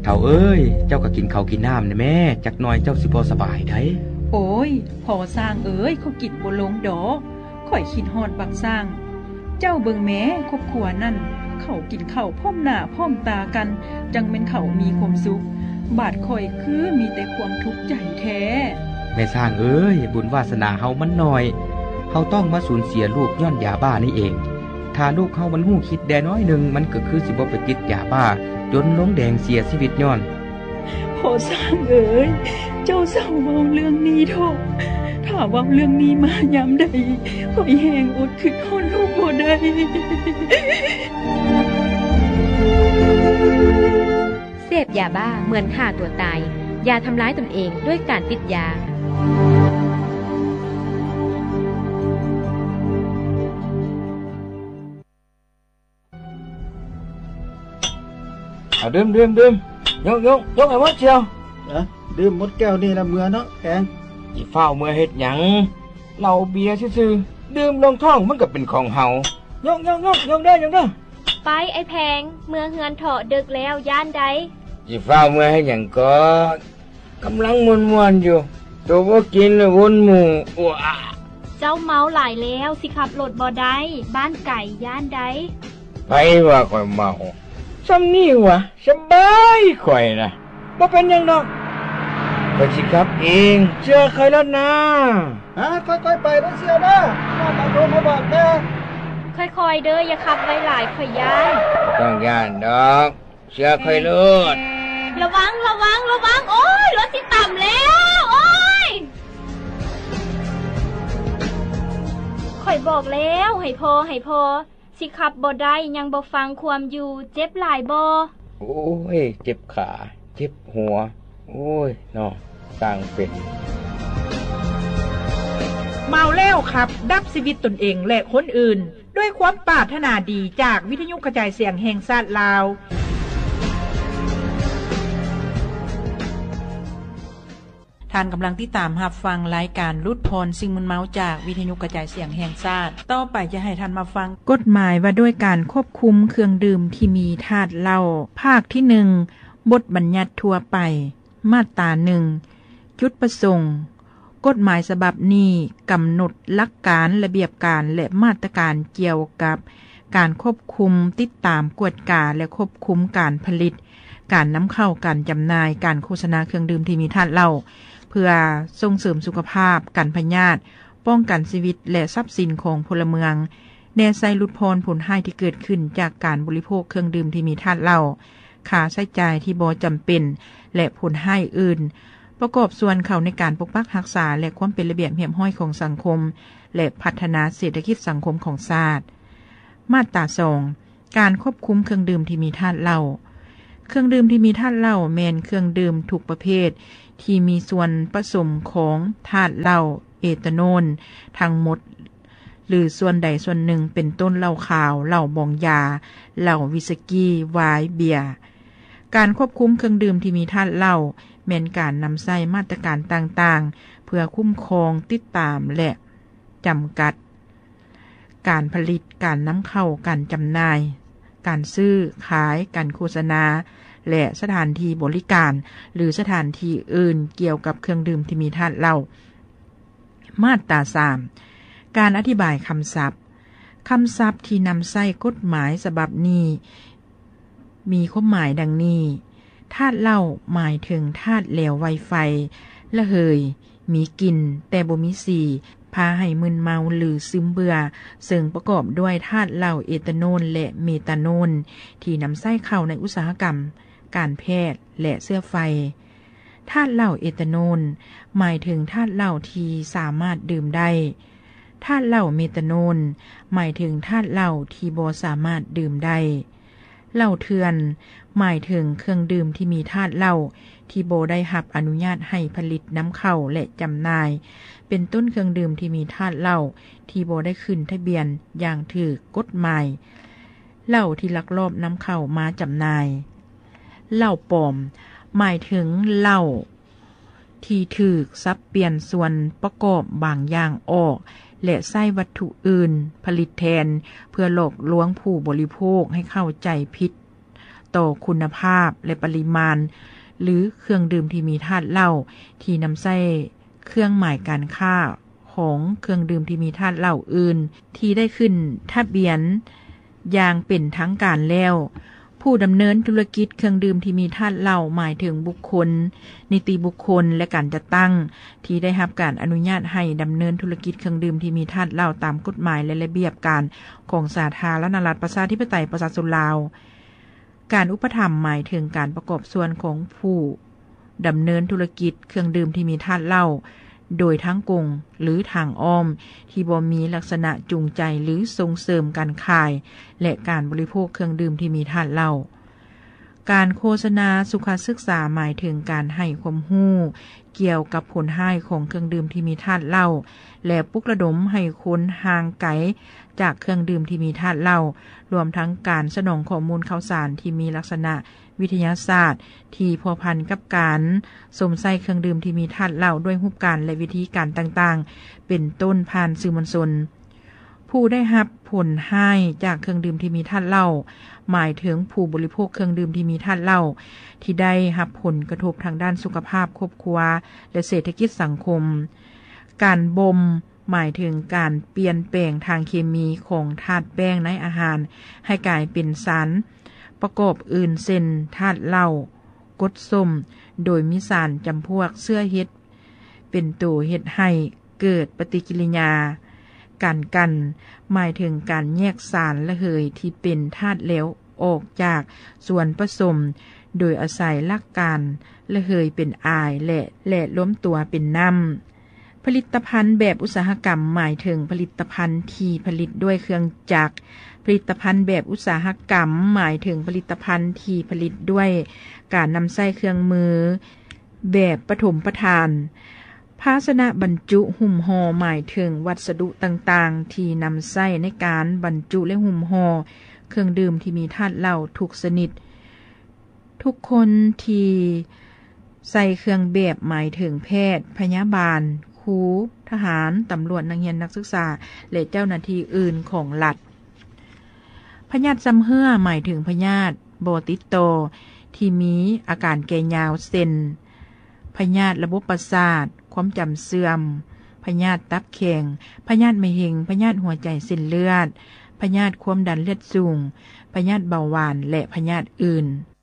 เฒ่าเอ้ยเจ้าก็กินข้าวกินน้ำนะแม่จักหน่อยเจ้าสิบ่สบายได้โอ้ยพอสร้างเอ้ยเขากินบ่ลงดอกข่อยคิดฮอดบักสร้างเจ้าเบิ่งแม้ครอบครัวนั่นเขากินข้าวพร้อมหน้าพร้อมตากันจังแม่นเขามีความสุขบาดข่อยคือมีแต่ความทุกข์ใจแท้แม่สร้างเอ้ยบุญวาสนาเฮามันน้อยเฮาต้องมาสูญเสียลูกย้อนยาบ้านี่เองถ้าลูกเฮามันหู้คิดแดน้อยนึงมันก็คือสิบ่ไปติดยาบ้าจนลงแดงเสียชีวิตย้อนพอสร้างเอ้ยเจ้าเศร้าเว้าเรื่องนี้เถอะถ้าเว้าเรื่องนี้มายามใดข่อยแฮงอดคิดฮอดลูกบ่ได้เสพยาบ้าเหมือนฆ่าตัวตายอย่าทำร้ายตนเองด้วยการติดยาดื่มยกไอ้มดเชียวดื่มหมดแก้วนี่ละเมื่อเนาะแกงอีเฝ้าเมื่อเฮ็ดหยังเหล้าเบียร์ซื่อๆดื่มลงท้องมันก็เป็นของเฮายกเด้อไปไอ้แพงเมื่อเฮือนเถาะดึกแล้วย่านใดอีเฝ้าเมื่อเฮ็ดหยังก็กำลังม่วนๆอยู่ตัวบ่กินแล้ววนหมู่เจ้าเมาหลายแล้วสิขับรถบ่ได้บ้านไก่ย่านใดไปว่าข่อยเมาซ้ำนี่วะสบายข่อยนะบ่เป็นหยังดอกข่อยสิขับเองเชื่อใครแล้วนะค่อยๆไปนะเสียนะมาตามโดนมาบอกแกค่อยๆเด้ออย่าขับไว้หลายข่อยย่านต้องย่านดอกเชื่อใครเลิศระวังโอ้ยรถสิต่ำแล้วโอ้ยข่อยบอกแล้วให้พอสิขับบ่ได้ยังบ่ฟังความอยู่เจ็บหลายบ่โอ้ยเจ็บขาเจ็บหัวโอ้ยน้อต่างเป็นเมาแล้วครับดับชีวิตตนเองและคนอื่นด้วยความปรารถนาดีจากวิทยุกระจายเสียงแห่งชาติลาวท่านกำลังติดตามรับฟังรายการรุดพรสิ่งมึนเมาจากวิทยุกระจายเสียงแห่งชาติต่อไปจะให้ท่านมาฟังกฎหมายว่าด้วยการควบคุมเครื่องดื่มที่มีธาตุเหล้าภาคที่1บทบัญญัติทั่วไปมาตรา1จุดประสงค์กฎหมายฉบับนี้กำหนดหลักการระเบียบการและมาตรการเกี่ยวกับการควบคุมติดตามกวดกาและควบคุมการผลิตการนำเข้าการจำหน่ายการโฆษณาเครื่องดื่มที่มีธาตุเหล้าเพื่อส่งเสริมสุขภาพการพยาธิป้องกันชีวิตและทรัพย์สินของพลเมืองแนวไซลุดพรผลให้ที่เกิดขึ้นจากการบริโภคเครื่องดื่มที่มีธาตุเหล้าค่าใช้จ่ายที่บ่จำเป็นและผลให้อื่นประกอบส่วนเข้าในการปกปักรักษาและความเป็นระเบียบเรียบร้อยของสังคมและพัฒนาเศรษฐกิจสังคมของชาติมาตรา2การควบคุมเครื่องดื่มที่มีธาตุเหล้าเครื่องดื่มที่มีธาตุเหล้าแม่นเครื่องดื่มทุกประเภทที่มีส่วนผสมของธาตุเหล้าเอทานอลทั้งหมดหรือส่วนใดส่วนหนึ่งเป็นต้นเหล้าขาวเหล้าบองยาเหล้าวิสกี้ไวน์เบียร์การควบคุมเครื่องดื่มที่มีธาตุเหล้าแม่นการนำใช้มาตรการต่างๆเพื่อคุ้มครองติดตามและจำกัดการผลิตการนำเข้าการจำหน่ายการซื้อขายการโฆษณาและสถานที่บริการหรือสถานที่อื่นเกี่ยวกับเครื่องดื่มที่มีธาตุเหล้ามาตรา3การอธิบายคำศัพท์ที่นำใช้กฎหมายฉบับนี้มีความหมายดังนี้ธาตุเหล้าหมายถึงธาตุเหลวไวไฟระเหยมีกลิ่นแต่บ่มีสีพาให้มึนเมาหรือซึมเบื่อซึ่งประกอบด้วยธาตุเหล้าเอทานอลและเมทานอลที่นำใช้เข้าในอุตสาหกรรมการแพทย์และเสื้อไฟธาตุเหล้าเอทานอลหมายถึงธาตุเหล้าที่สามารถดื่มได้ธาตุเหล้าเมทานอลหมายถึงธาตุเหล้าที่บ่สามารถดื่มได้เหล้าเถื่อนหมายถึงเครื่องดื่มที่มีธาตุเหล้าที่บ่ได้รับอนุญาตให้ผลิตนำเข้าและจำหน่ายเป็นต้นเครื่องดื่มที่มีธาตุเหล้าที่บ่ได้ขึ้นทะเบียนอย่างถูกกฎหมายเหล้าที่ลักลอบนำเข้ามาจำหน่ายเหล้าปลอมหมายถึงเหล้าที่ถูกสับเปลี่ยนส่วนประกอบบางอย่างออกและใช้วัตถุอื่นผลิตแทนเพื่อหลอกลวงผู้บริโภคให้เข้าใจผิดต่อคุณภาพและปริมาณหรือเครื่องดื่มที่มีธาตุเหล้าที่นำใส่เครื่องหมายการค้าของเครื่องดื่มที่มีธาตุเหล้าอื่นที่ได้ขึ้นทะเบียนอย่างเป็นทางการแล้วผู้ดำเนินธุรกิจเครื่องดื่มที่มีธาตุเหล้าหมายถึงบุคคลนิติบุคคลและการจัดตั้งที่ได้รับการอนุญาตให้ดำเนินธุรกิจเครื่องดื่มที่มีธาตุเหล้าตามกฎหมายและระเบียบการของสาธารณรัฐประชาธิปไตยประชาชนลาวการอุปถัมภ์หมายถึงการประกอบส่วนของผู้ดำเนินธุรกิจเครื่องดื่มที่มีธาตุเหล้าโดยทั้งกงหรือทางอ้อมที่บ่มีลักษณะจูงใจหรือส่งเสริมการขายและการบริโภคเครื่องดื่มที่มีธาตุเหล้าการโฆษณาสุขศึกษาหมายถึงการให้ความรู้เกี่ยวกับผลร้ายของเครื่องดื่มที่มีธาตุเหล้าและปลุกระดมให้คนห่างไกลจากเครื่องดื่มที่มีธาตุเหล้ารวมทั้งการสนองข้อมูลข่าวสารที่มีลักษณะวิทยาศาสตร์ที่พัวพันกับการสวมใส่เครื่องดื่มที่มีธาตุเหล้าด้วยรูปการและวิธีการต่างๆเป็นต้นผ่านสื่อมวลชนผู้ได้รับผลร้ายจากเครื่องดื่มที่มีธาตุเหล้าหมายถึงผู้บริโภคเครื่องดื่มที่มีธาตุเหล้าที่ได้รับผลกระทบทางด้านสุขภาพครอบครัวและเศรษฐกิจสังคมการบ่มหมายถึงการเปลี่ยนแปลงทางเคมีของธาตุแป้งในอาหารให้กลายเป็นสารประกอบอื่นเช่นธาตุเหล้ากรดส้มโดยมีสารจำพวกเชื้อเฮ็ดเป็นตัวเฮ็ดให้เกิดปฏิกิริยากันหมายถึงการแยกสารระเหยที่เป็นธาตุเหลวออกจากส่วนผสมโดยอาศัยหลักการระเหยเป็นอายและล้มตัวเป็นน้ำผลิตภัณฑ์แบบอุตสาหกรรมหมายถึงผลิตภัณฑ์ที่ผลิตด้วยเครื่องจักรผลิตภัณฑ์แบบอุตสาหกรรมหมายถึงผลิตภัณฑ์ที่ผลิตด้วยการนำใช้เครื่องมือแบบปฐมประทานภาชนะบรรจุหุ้มห่อหมายถึงวัสดุต่างๆที่นำใช้ในการบรรจุและหุ้มห่อเครื่องดื่มที่มีธาตุเหล้าทุกชนิดทุกคนที่ใส่เครื่องแบบหมายถึงแพทย์พยาบาลครูทหารตำรวจนักเรียนนักศึกษาและเจ้าหน้าที่อื่นของรัฐพยาธิซ้ำเหื่อหมายถึงพยาธิบ่ติดต่อที่มีอาการแก่ยาวเส้นพยาธิระบบประสาทความจำเสื่อมพยาธิตับแข็งพยาธิมะเร็งพยาธิหัวใจเส้นเลือดพยาธิความดันเลือดสูงพยาธิเบาหวานและพยาธิอื่น